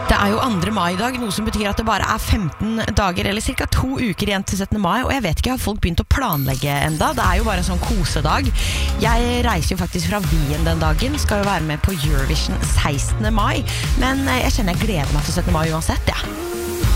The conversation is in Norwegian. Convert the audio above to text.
Det jo 2. mai I dag, noe som betyr at det bare 15 dager, eller cirka 2 uker igjen til 17. mai, og jeg vet ikke, har folk begynt å planlegge enda? Det jo bare en sånn kosedag. Jeg reiser jo faktisk fra Wien den dagen, skal jo være med på Eurovision 16. mai, men jeg kjenner jeg gleder meg til 17. mai uansett, ja.